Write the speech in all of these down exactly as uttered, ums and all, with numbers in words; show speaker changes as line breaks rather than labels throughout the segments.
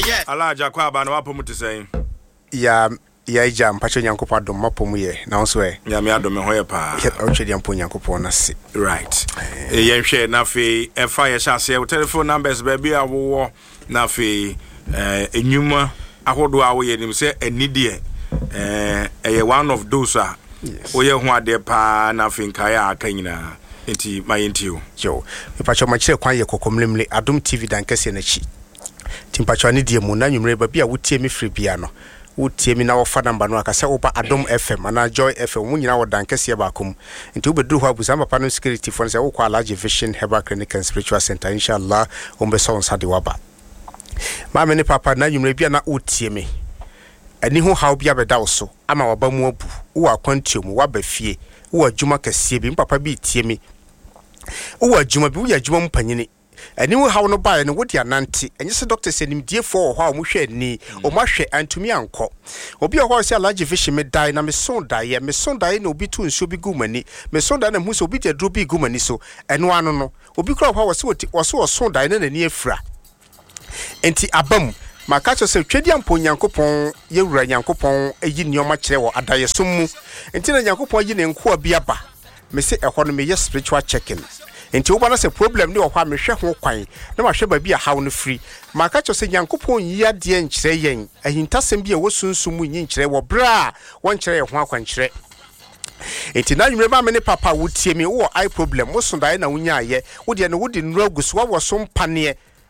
Alaja kwa ba na wapo mu tisɛn.
Ya ya ija mpacho nyankopɔ adom mapo mu ye na nso e.
Ya me adom ho ye pa.
Ya otwedi ampo nyankopɔ na se.
Right. E yen hwɛ na fe e fa ye hyase e telephone numbers ba bi awo na fe eh enyuma ahodo a wo ye nim sɛ anidie eh eye one of those a wo ye ho ade pa na fe nkae a aka nyina. Enti mayentio.
Yo. Mpacho machire kwan ye kokomlemle Adom T V dan kase na chi. Timpacho anidie mu na nwumre ba bi a wotie me free bia no. Wotie mi na wofa number no akase wo ba Adom F M ana Joy F M mu nyina wo dan kase ba kom. Enti wo beduru ho abusa mapa no security for say wo kwa Alaji Vision Herbal Clinic and Spiritual Center inshallah wo be so nsa de waba. Ma me ne papa na nwumre bia na wotie me. Ani ho haw bia beda wo so ama waba mu abu. Wo akwantuo mu waba fie. Wo adwuma kase bi papa bi tie me. Wo adwuma bi wo ya adwuma mpanyini. Ani wo haw no bae no wodi anante enye se doctor senim die fo ho a mo hwe ani o ma hwe antumi anko obi ho se Alaji Vision me dai na me son dai me son dai na obi tu nso bi gumani me son dai na hu se obi de dro bi gumani so eno ano no obi kra ho se woti wo son dai na nani afura enti abam maka cho se twedi ampo nyankopon yewura nyankopon eyi nioma kire wo adaye som mu enti na nyankopon yi ne nko abi aba me se ehọ no me ye spiritual checking enti wo ba na se problem ni wo kwa me hwe ho kwan na ma hwe ba bi a haw no free maka cho se nyankopon yi ade nkire yen ahintasem bi a wo sunsum nyi nkire wo bra won kire ho akwan kire enti na nwumre ba me ne papa wo tie me wo eye problem wo so dai na wonya aye wo de no wo de nru agusu wo so mpane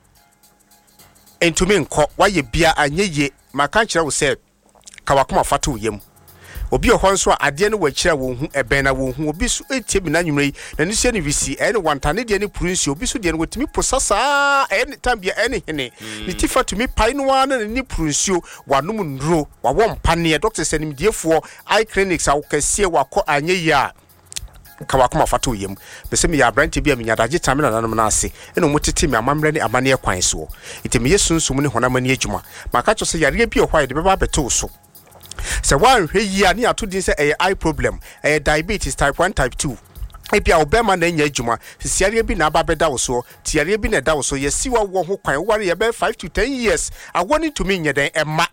entumi nko wa ye bia anyeye maka kire wo se kawakoma fatu yem obi ho nso a ade ne wakira wo hu eben na wo hu obi so etie bi na nwumre na ni se ne visi e ne wantane de ne purunsi obi so de ne wotimi posasa e ne tambia e ne hene ni tifa tumi pai no wa na ni purunsi wanom ndro wa wo mpane doctor sanim diefo eye clinics a wokasie wakọ anyeye a kawakoma fatu yem bese me ya branch bi a menya daje tame na nanom na ase eno motete me amamre ne amane kwan so iteme yesunsum ne honamani adwuma maka cho se yare bi ohwa de beba beto so se wan hwe yi ani atodin se eye problem eye diabetes type one type two ebia obema na nya adwuma siare bi na aba beda wo so tiare bi na da wo so yesiwa wo ho kwan ware ye be five to ten years awoni to me nya den emma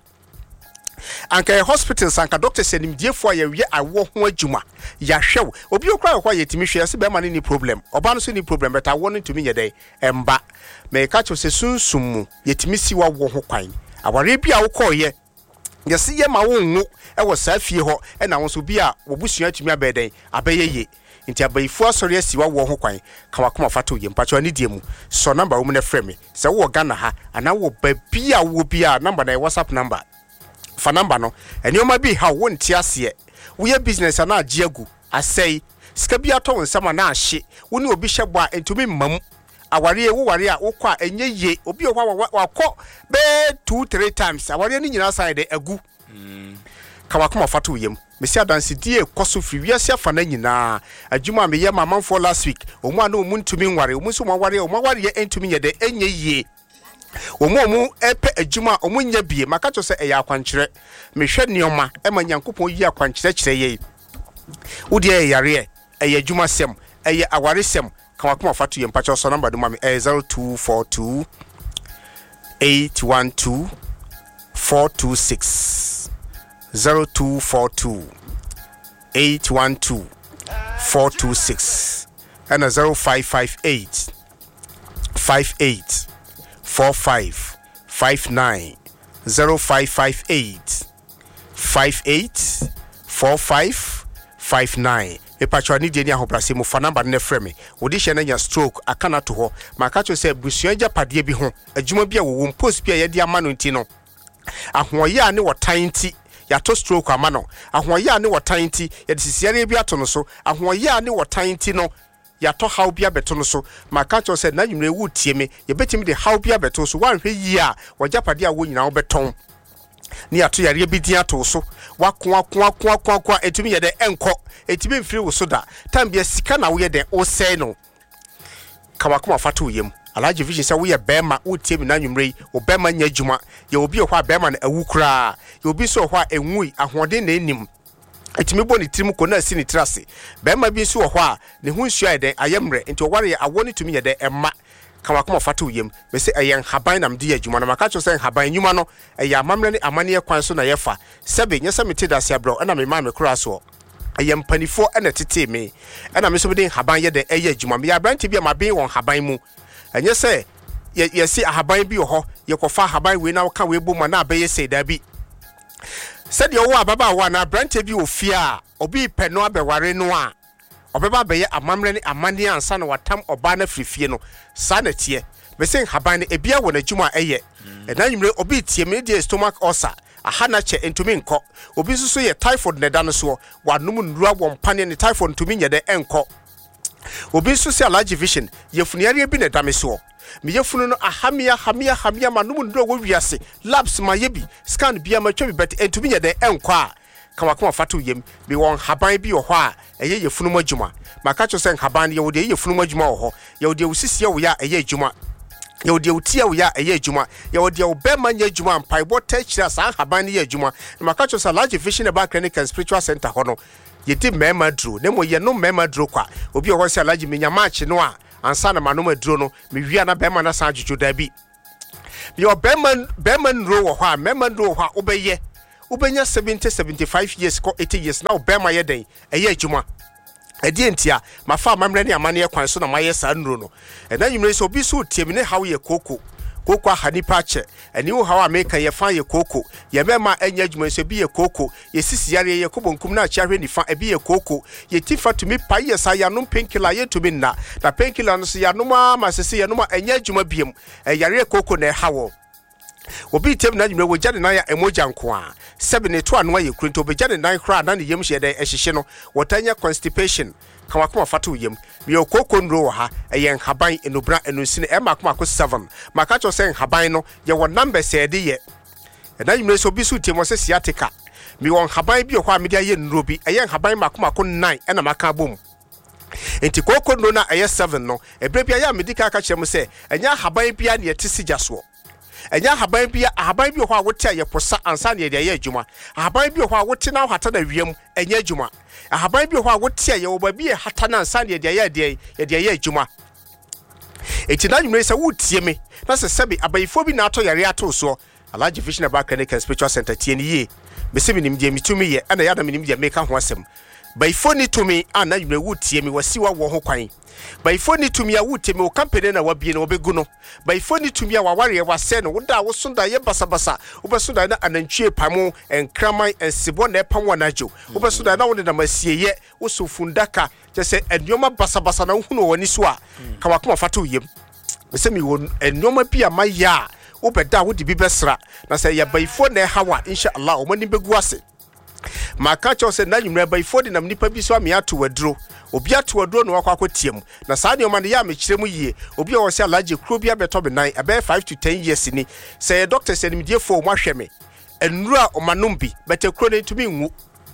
anka hospital sanka doctor senim diefo ya wie awo ho adwuma ya hwew obi okra kwa yetimi hwe se be ma ni problem oba no so ni problem but awoni to me nya den emba me ka cho se sunsum mu yetimi siwa wo ho kwan aware bi a wo koye yesi ye ma wo nwu e wo safie ho e na wo so bi a wo busua atumi abeden abeyeye nti abayifu asori asiwa wo ho kwan kawakoma fato ye mpacho ani die mu so number wo mu na frame se wo Ghana ha ana wo ba bi a wo bi a number na WhatsApp number fa number no enioma bi ha wo nti ase wo ye business ana agiagu asai sika bi ato nsama na ahye wo ni obi hyebo a entumi mam aware wo ware a wo kwa enye ye obi okwa wakọ be two three times aware ni nyina side agu mm. Kawakoma fato yem mesi adanse die koso firi wiase afa na nyina adwuma me ye mamanfo last week omu ana omu ntumi nware omu so mware omu ware ye entumi ye de enye ye omu omu epe adwuma omu nya bie maka cho se eya akwankyere mehwe nioma e ma nyankopon yi akwankyere kyere ye wodi e yare e adwuma sem e aware sem Kawakoma fato yem pacho so number do mami eh zero two four two eight one two four two six zero two four two eight one two four two six and a zero five five eight five eight four five five nine zero five five eight five eight four five five nine e pacho ani de ni ahobrase mu fa number ne frame wodi hye na nya stroke akana to ho maka cho se busua japade bi ho adwuma bi a wo post bi a ye de ama no nti no ahoye a ne wotan nti ya to stroke ama no ahoye a ne wotan nti ye de sisiare bi ato no so ahoye a ne wotan nti no ya to how bi abeto no so maka cho se na nwumre wu tie me ye betimi de how bi abeto so wan hwe yi a wo japade a wo nyina wo beton ni ato yare bi din ato so wako ako ako ako ako etumi ye de enko etimi mfiri wo so da time bia sika na wo ye de o sei no Kawakoma fato yem Alaji Vision say wo ye bema wo tie mi na nwumre wo bema nya adwuma ye obi ho a bema na awukura ye obi so ho a enwui ahoden na enim etimi bo ni tirim ko na si ni trase bema bi so ho a ne hu nsua ye de ayemre nti wo ware ye awoni tumi ye de emma kawakoma fatu yem me se eyen haban nam de adwuma na maka cho se haban nyuma no eya amamre ne amane kwan so na yefa sebe nyesa mete da se abro na me ma me kura so eyem panifo na tete me na me so be den haban ye de eye adwuma me ya branch bi ma ben won haban mu enye se ye ye si haban bi ho ye kofa haban we na ka we bo ma na abeye se da bi said your wa baba wa na branch bi ofia obi pe no abeware no a obeba beye amamre ne amane ansa na watam oba na frifie no sa na tie me sen haban ne ebia wona adwuma eye e na nwumre obi tie me de stomach ulcer aha na che entumi nkọ obi susu ye typhoid ne da no so wanum nrua won pane ne typhoid ntumi nye de enko obi susu allergy vision ye funuare bi ne da me so me ye funu no ahamia hamia hamia manum nrua wo wiase labs ma ye bi scan bia ma twa bi bet entumi nye de enko a kama kama fatu yem bi won haban bi ho a eye ye funu madwuma maka cho sen haban ye wo de ye funu madwuma ho ye wo de usisi wo ya eye adwuma ye wo de utia wo ya eye adwuma ye wo de obema nya adwuma mpaibo tachira sa haban ye adwuma maka cho sa large vision about clinic and spiritual center ho no ye di mema dro ne mo ye no mema dro kwa obi ho se large menya match no a ansa na manoma dro no me wia na bema na sa adwudwo da bi bi obema bema nro wo ho a mema nro wo ho a obeye ubenya seventy seventy-five years ko eighty years now be ma yeden eye adwuma edi entia mafa amamre ne amane kwan so na maye sa nuro no e na nyumre so obi so tiem ne hawo ye koko koko ahani pache eni wo hawo ameka ye fa ye koko ye mema enya adwuma so bi ye koko ye sisi yare ye kobonkum na chiahwe ni fa e bi ye koko ye tifa tumi pa ye sa ya no painkiller ye tumi na na painkiller no so ya no ma masese ye no ma enya adwuma biem e yare koko na hawo obi tem na nyumre wo jade na ya emoja nko a seven to anwa ye kurunto obi jade nan kra na ne yem hye de ehyehye no wotanya constipation kama koma fatu yem mi okoko nro ha eyen haban enubra enusine e makoma ko seven maka cho sen haban no ye wo number se de ye na nyumre so bi su tem wo se sciatica mi won haban bi ho a media ye nro bi eyen haban makoma ko nine e na maka bom enti koko nro na eye seven no ebre bia ya medical ka kire mo se enya haban bia ne yetisi so enya haban bia haban bi ho a wote ye posa ansa ne ye adwuma haban bi ho a wote na hata na wiem enya adwuma haban bi ho a wote ye wo ba bi hata na ansa ne ye ye ye ye adwuma eti na nwumre se wotie me na se sebi abayifo bi na ato yare ato so Alaji Vision About Clinic and Spiritual Center T N E me se minim je mitumi ye ana ya da minim je meka ho asem bayifo ni tumi ana nwumre wotie me wasiwa wo ho kwan bayifo ni tumi a wotie me o company na wabie na obegu no bayifo ni tumi a waware wase no woda wo sonda ye basabasa obesonda na anantwie pamo enkraman ensibo na epam wanajo obesonda na wonde na masie ye wo sofundaka je se enwoma basabasa na hunu woni so a kawakoma fato yem se mi won enwoma bia maya wo beda wo di bi besra na se ya bayifo na hawa insha Allah o mani begu ase maka cho se na nwumra bayifo di nam nipa bi so ame ato wadro obi ato wadro no akwa kwatiem na saa ne o man ya me kire mu yie obi o se alaje kro bia beto be nine abe five to ten years ni se doctor se nimdie fo mo ahwe me enura o manom bi bete kro ne tumi nwu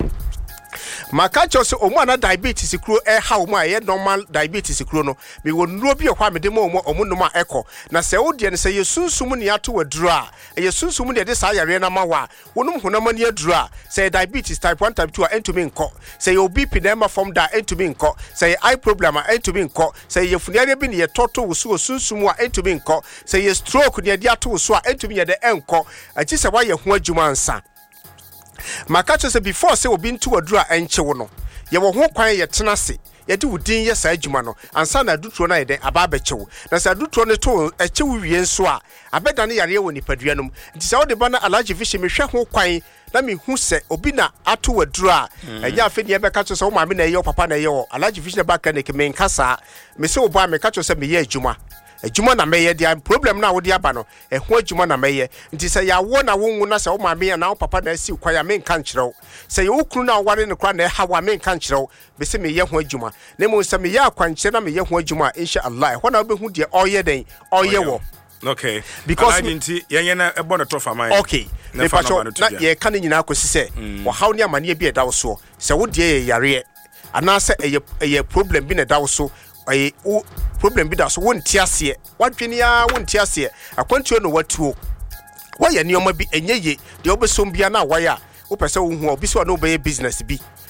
maka cho se omo ana diabetes kro e ha omo aye normal diabetes kro no me wonuro bi okwa me de mo omo omo noma eko na se wo de ne se yesunsum ne ato wadro a yesunsum ne de sa yare na mawa wonum honama ne aduro a se diabetes type one type two a entumi nko se ye B P na ma form da entumi nko se ye eye problem a entumi nko se ye funuare bi ne ye toto wo so sunsum a entumi nko se ye stroke ne de ato so a entumi ye de enko achi se wa ye ho adwuma ansa maka cho se before se obi ntu wadura enche wo no ye wo ho kwan ye tena se ye di wudin ye sa adwuma no ansa na adutro na ye de aba abechewo na sa adutro ne to echewo wie nso a abeda ne yare wo nipadua no nti se wo de ba na Alaji Vision me hwe ho kwan na me hu se obi na ato wadura enya afi ne be ka cho se wo maame na ye papa na ye wo Alaji Vision ba ka ne ke me nkasa me se wo ba me ka cho se me ye adwuma adwuma na meye dia problem na wo dia ba no eho adwuma na meye nti se ya wo na wonwu na se wo maame na wo papa na asi kwa ya me nka nkyerɛw se ye wokunu na ware ne kwa na ha wa me nka nkyerɛw be se me ye ho adwuma na mo se me ye akwankyerɛ na me ye ho adwuma insha Allah ho na obehu dia oye den oye wo
okay
because
I didn't yenye na ebo na tofa man
okay me pacho na ye ka ne nyina akosi se wo haw ne amane bi eda wo so se wo dia ye yare ana se eye problem bi na eda wo so ayi problem bi da so wonti ase wadwene ya wonti ase akwantuo no watuo waya nioma bi enye ye de obesom bia na waya wo pese wo hu obi so na obeye business bi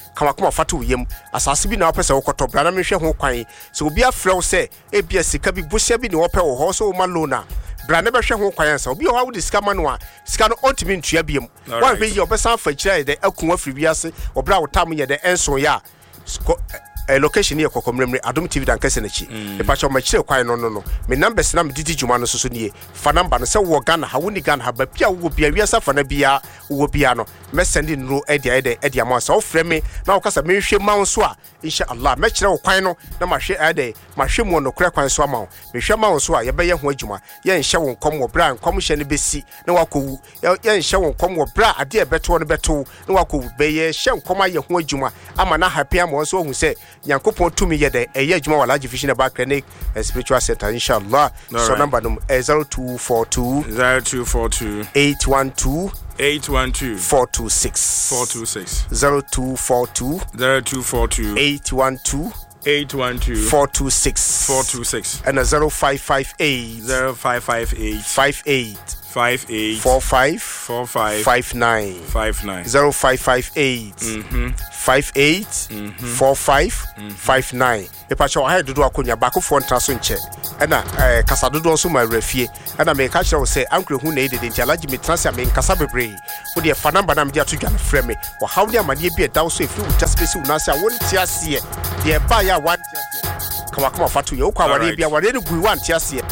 kamakoma fata wo yam asase bi na wopɛ sɛ wokɔtɔ bra na mehwɛ ho kwan so obi afrɛ wo sɛ ebia sika bi bosia bi ne wopɛ wo hɔ so wo ma loan a bra na bɛhwɛ ho kwan ansa obi ho wo de sika ma no a sika no ontimi ntua biam wan hwɛ yi obesan fa kyira de akun afiri wiase obra wo tam yɛ de enso ya a location here kokomremre Adom T V dan kase na chi e pa cho ma chire kwan no no no me numbers na me didi juma no so so nie fa number no se wo Ghana ha woni Ghana ha ba pia wo bia wiasa fa na bia wo bia no me send no e dia e dia e dia ma so frɛ me na wo kasa me hwɛ ma so a inshallah me chire wo kwan no na ma hwɛ e dia ma hwɛ mu no kra kwan so ama me hwɛ ma so a ye be ye ho adwuma ye nhye wo nkom wo bra nkom hye ne besi na wakowu ye nhye wo nkom wo bra ade e beto no beto na wakowu be ye hye nkom aye ho adwuma ama na happy am so hu se Yankopon to me yede eye adwuma wala Vision Bar Clinic and Spiritual Center inshallah. So number num zero two four two
zero two four two
eight one two
eight one two
four two six
four two six
zero two four two
zero two four two
eight one two
eight one two
four two six
four two six
and a zero five five eight
zero five five eight
five eight
five eight
four five
four five
five nine
five nine
zero five five eight
mhm
five eight four five five nine. E pa cho ha dodo akonya ba ko fo ntra so nche e na eh kasa dodo so ma rafie e na me ka kire wo se ankre hu na edede nti alaji me transia me nkasa bebre wo de fa number na me dia to dwa na frɛ me wo how de amade bi e daw so efiri wo just be si wo na se a won ti ase de ba ya wan kama kama fatu ye wo kwa ware bia ware ne gui wan ti ase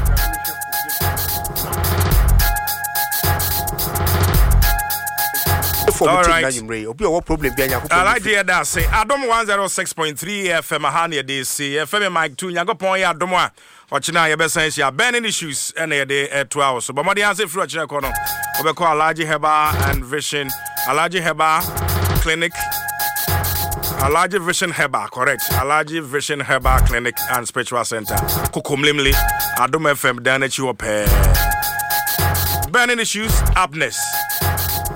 All right.
Obi owo problem bi anyakopon.
I like the that say Adom one oh six point three F M ha na dey say F M mic two nyakopon ya Adom a ochina ye besan sia burning issues na ye dey two hours. So but mo dey answer free ochina ko no. Obeko Alaji Heba and Vision Alaji Heba Clinic Alaji Vision Heba, correct. Alaji Vision Heba Clinic and Spiritual Center. Kokomlimli Adom F M dan echi wo pe. Burning issues, upness.